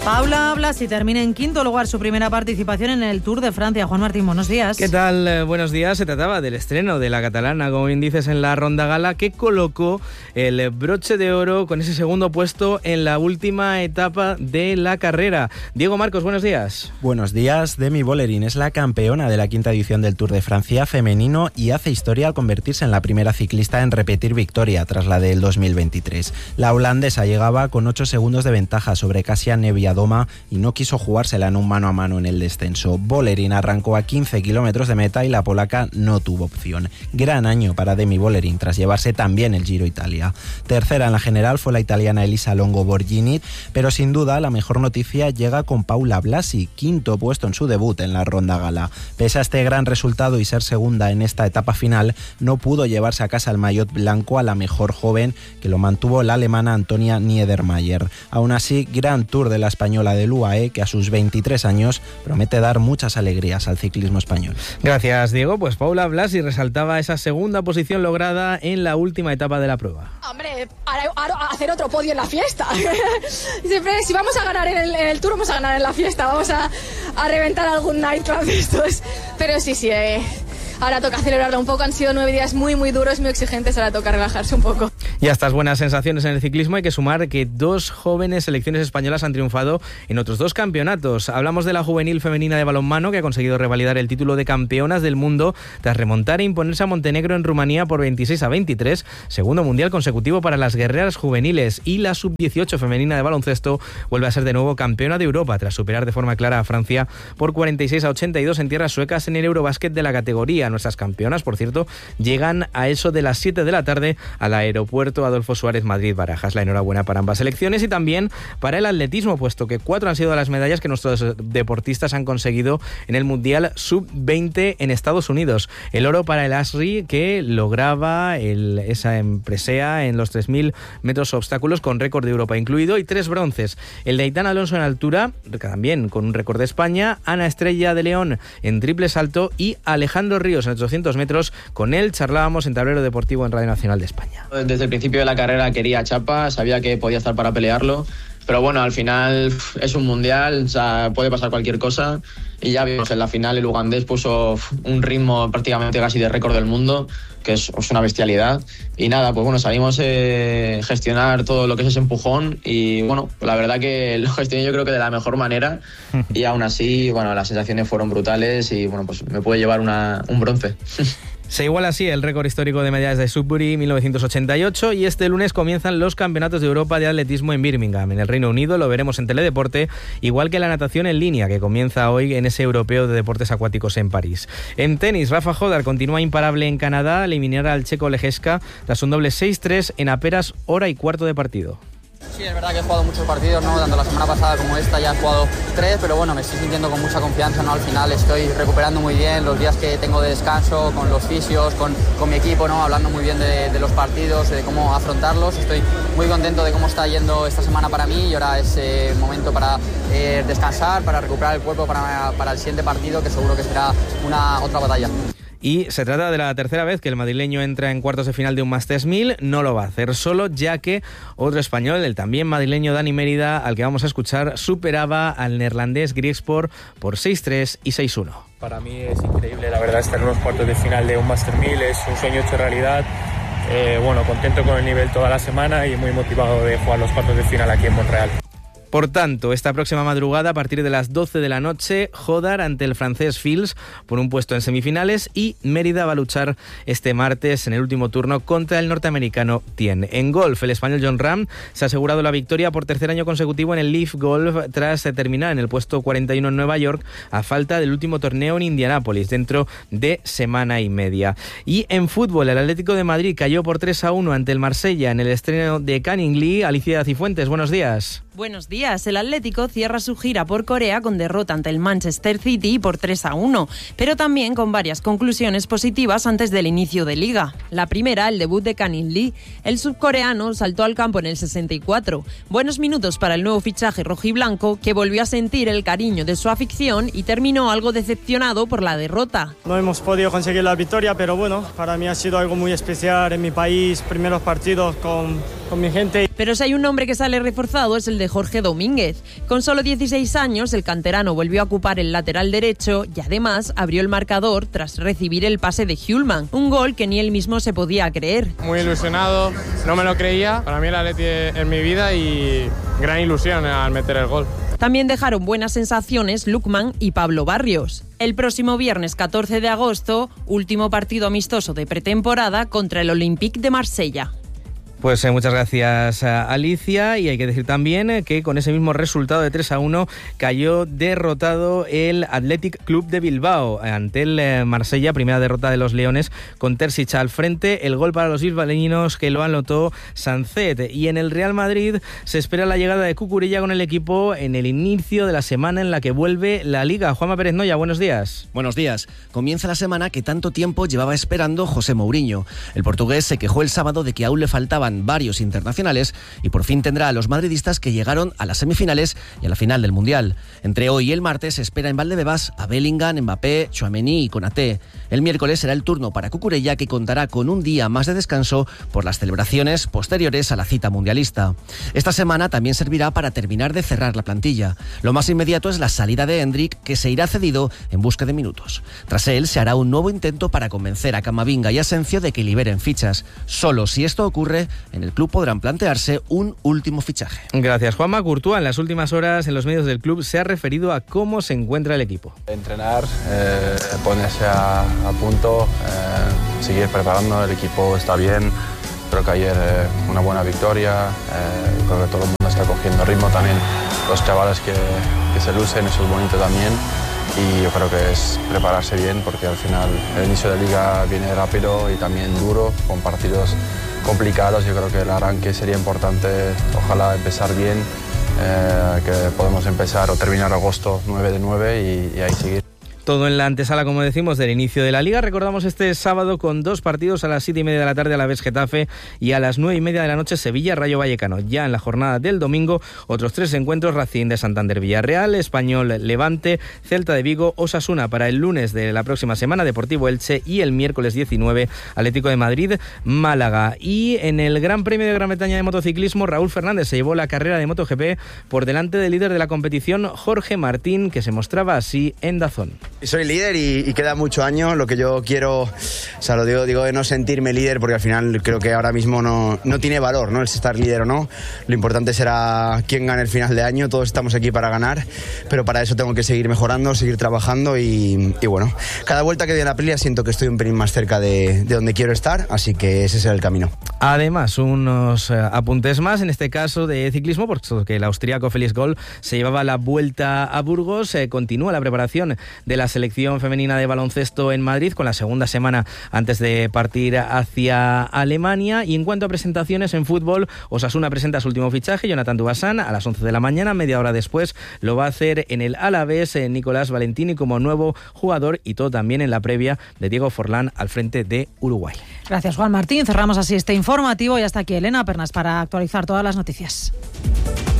Paula Blasi termina en quinto lugar su primera participación en el Tour de Francia. Juan Martín, buenos días. ¿Qué tal? Buenos días. Se trataba del estreno de la catalana, como bien dices, en la ronda gala, que colocó el broche de oro con ese segundo puesto en la última etapa de la carrera. Diego Marcos, buenos días. Buenos días. Demi Vollering es la campeona de la quinta edición del Tour de Francia femenino y hace historia al convertirse en la primera ciclista en repetir victoria tras la del 2023. La holandesa llegaba con 8 segundos de ventaja sobre Kasia Niewiadoma y no quiso jugársela en un mano a mano en el descenso. Vollering arrancó a 15 kilómetros de meta y la polaca no tuvo opción. Gran año para Demi Vollering tras llevarse también el Giro Italia. Tercera en la general fue la italiana Elisa Longo Borghini, pero sin duda la mejor noticia llega con Paula Blasi, quinto puesto en su debut en la ronda gala. Pese a este gran resultado y ser segunda en esta etapa final, no pudo llevarse a casa el maillot blanco a la mejor joven, que lo mantuvo la alemana Antonia Niedermayer. Aún así, gran Tour de la española del UAE, que a sus 23 años promete dar muchas alegrías al ciclismo español. Gracias, Diego. Pues Paula Blasi resaltaba esa segunda posición lograda en la última etapa de la prueba. Hombre, hacer otro podio en la fiesta. Siempre, si vamos a ganar en el Tour, vamos a ganar en la fiesta. Vamos a reventar algún nightclub de estos. Pero sí, ahora toca celebrarlo un poco. Han sido 9 días muy, muy duros, muy exigentes. Ahora toca relajarse un poco. Y a estas buenas sensaciones en el ciclismo hay que sumar que 2 jóvenes selecciones españolas han triunfado en otros 2 campeonatos. Hablamos de la juvenil femenina de balonmano, que ha conseguido revalidar el título de campeonas del mundo tras remontar e imponerse a Montenegro en Rumanía por 26-23, segundo mundial consecutivo para las guerreras juveniles. Y la sub-18 femenina de baloncesto vuelve a ser de nuevo campeona de Europa tras superar de forma clara a Francia por 46-82 en tierras suecas en el Eurobásquet de la categoría. Nuestras campeonas, por cierto, llegan a eso de las 7 de la tarde al aeropuerto Adolfo Suárez Madrid-Barajas. La enhorabuena para ambas selecciones y también para el atletismo, puesto que 4 han sido las medallas que nuestros deportistas han conseguido en el Mundial Sub-20 en Estados Unidos. El oro para el ASRI, que lograba esa presea en los 3.000 metros obstáculos con récord de Europa incluido, y 3 bronces. El de Aitana Alonso en altura, también con un récord de España, Ana Estrella de León en triple salto y Alejandro Ríos en 800 metros. Con él charlábamos en Tablero Deportivo en Radio Nacional de España. Desde el principio de la carrera quería chapa, sabía que podía estar para pelearlo, pero bueno, al final es un mundial, o sea, puede pasar cualquier cosa, y ya vimos en la final el ugandés puso un ritmo prácticamente casi de récord del mundo, que es una bestialidad, y nada, pues bueno, salimos a gestionar todo lo que es ese empujón, y bueno, la verdad que lo gestioné yo creo que de la mejor manera, y aún así, bueno, las sensaciones fueron brutales, y bueno, pues me puede llevar un bronce. Se iguala así el récord histórico de medallas de Sudbury 1988 y este lunes comienzan los campeonatos de Europa de atletismo en Birmingham, en el Reino Unido. Lo veremos en Teledeporte, igual que la natación en línea, que comienza hoy en ese europeo de deportes acuáticos en París. En tenis, Rafa Hodar continúa imparable en Canadá, eliminar al checo Lejeska tras un doble 6-3 en apenas hora y cuarto de partido. Sí, es verdad que he jugado muchos partidos, ¿no? Tanto la semana pasada como esta ya he jugado 3, pero bueno, me estoy sintiendo con mucha confianza, ¿no? Al final estoy recuperando muy bien los días que tengo de descanso, con los fisios, con mi equipo, ¿no? Hablando muy bien de los partidos, de cómo afrontarlos. Estoy muy contento de cómo está yendo esta semana para mí y ahora es momento para descansar, para recuperar el cuerpo para el siguiente partido, que seguro que será otra batalla. Y se trata de la tercera vez que el madrileño entra en cuartos de final de un Masters 1000. No lo va a hacer solo, ya que otro español, el también madrileño Dani Mérida, al que vamos a escuchar, superaba al neerlandés Griekspoor por 6-3 y 6-1. Para mí es increíble, la verdad, estar en los cuartos de final de un Masters 1000. Es un sueño hecho realidad. Bueno, contento con el nivel toda la semana y muy motivado de jugar los cuartos de final aquí en Montreal. Por tanto, esta próxima madrugada, a partir de las 12 de la noche, Hodar ante el francés Fils por un puesto en semifinales y Mérida va a luchar este martes en el último turno contra el norteamericano Tien. En golf, el español Jon Rahm se ha asegurado la victoria por tercer año consecutivo en el Leaf Golf tras terminar en el puesto 41 en Nueva York a falta del último torneo en Indianápolis dentro de semana y media. Y en fútbol, el Atlético de Madrid cayó por 3-1 ante el Marsella en el estreno de Canning Lee. Alicia Cifuentes, buenos días. Buenos días. El Atlético cierra su gira por Corea con derrota ante el Manchester City por 3-1, pero también con varias conclusiones positivas antes del inicio de Liga. La primera, el debut de Canning Lee. El subcoreano saltó al campo en el 64. Buenos minutos para el nuevo fichaje rojiblanco, que volvió a sentir el cariño de su afición y terminó algo decepcionado por la derrota. No hemos podido conseguir la victoria, pero bueno, para mí ha sido algo muy especial en mi país, primeros partidos con mi gente. Pero si hay un nombre que sale reforzado es el de Jorge Domínguez. Con solo 16 años, el canterano volvió a ocupar el lateral derecho y además abrió el marcador tras recibir el pase de Hjulmand, un gol que ni él mismo se podía creer. Muy ilusionado, no me lo creía, para mí el Atleti es mi vida y gran ilusión al meter el gol. También dejaron buenas sensaciones Lukman y Pablo Barrios. El próximo viernes 14 de agosto, último partido amistoso de pretemporada contra el Olympique de Marsella. Pues muchas gracias, Alicia, y hay que decir también que con ese mismo resultado de 3-1 cayó derrotado el Athletic Club de Bilbao ante el Marsella, primera derrota de los leones con Terzic al frente, el gol para los bilbaínos que lo anotó Sancet. Y en el Real Madrid se espera la llegada de Cucurella con el equipo en el inicio de la semana en la que vuelve la Liga. Juanma Pérez Noya, buenos días. Buenos días. Comienza la semana que tanto tiempo llevaba esperando José Mourinho. El portugués se quejó el sábado de que aún le faltaban varios internacionales y por fin tendrá a los madridistas que llegaron a las semifinales y a la final del Mundial. Entre hoy y el martes se espera en Valdebebas a Bellingham, Mbappé, Tchouaméni y Konaté. El miércoles será el turno para Cucurella, que contará con un día más de descanso por las celebraciones posteriores a la cita mundialista. Esta semana también servirá para terminar de cerrar la plantilla. Lo más inmediato es la salida de Endrick, que se irá cedido en busca de minutos. Tras él se hará un nuevo intento para convencer a Camavinga y Asensio de que liberen fichas. Solo si esto ocurre, en el club podrán plantearse un último fichaje. Gracias, Juanma. Courtois en las últimas horas en los medios del club se ha referido a cómo se encuentra el equipo. Entrenar, ponerse a punto, seguir preparando, el equipo está bien. Creo que ayer una buena victoria, creo que todo el mundo está cogiendo ritmo también, los chavales que se lucen, eso es bonito también. Y yo creo que es prepararse bien porque al final el inicio de liga viene rápido y también duro, con partidos complicados. Yo creo que el arranque sería importante, ojalá empezar bien, que podemos empezar o terminar agosto 9 de 9 y ahí seguir. Todo en la antesala, como decimos, del inicio de la Liga. Recordamos este sábado con dos partidos: a las 7:30 de la tarde Alavés Getafe y a las 9:30 de la noche Sevilla Rayo Vallecano. Ya en la jornada del domingo, otros 3 encuentros: Racing de Santander Villarreal, Español Levante, Celta de Vigo, Osasuna para el lunes de la próxima semana, Deportivo Elche, y el miércoles 19 Atlético de Madrid Málaga. Y en el Gran Premio de Gran Bretaña de motociclismo, Raúl Fernández se llevó la carrera de MotoGP por delante del líder de la competición, Jorge Martín, que se mostraba así en DAZN. Soy líder y queda mucho año. Lo que yo quiero, o sea, lo digo de no sentirme líder, porque al final creo que ahora mismo no tiene valor, ¿no?, el estar líder o no. Lo importante será quién gane el final de año. Todos estamos aquí para ganar, pero para eso tengo que seguir mejorando, seguir trabajando y bueno, cada vuelta que doy en la Aprilia siento que estoy un pelín más cerca de donde quiero estar, así que ese será el camino. Además, unos apuntes más, en este caso de ciclismo, porque el austríaco Felix Gall se llevaba la vuelta a Burgos. Continúa la preparación de la selección femenina de baloncesto en Madrid, con la segunda semana antes de partir hacia Alemania. Y en cuanto a presentaciones en fútbol, Osasuna presenta su último fichaje, Jonathan Dubasan, a las 11 de la mañana. Media hora después lo va a hacer en el Alavés Nicolás Valentini como nuevo jugador, y todo también en la previa de Diego Forlán al frente de Uruguay. Gracias, Juan Martín. Cerramos así este informativo y hasta aquí Elena Pernas para actualizar todas las noticias.